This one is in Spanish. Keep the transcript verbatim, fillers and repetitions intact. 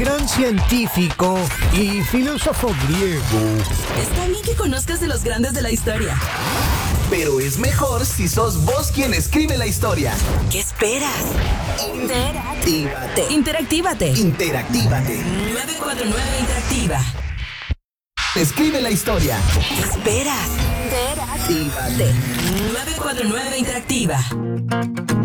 gran científico y filósofo griego. Está bien que conozcas de los grandes de la historia. Pero es mejor si sos vos quien escribe la historia. ¿Qué esperas? Interactívate. Interactívate. Interactívate. nueve cuatro nueve Interactiva. Escribe la historia. ¿Qué esperas? Interactívate. nueve cuatro nueve Interactiva.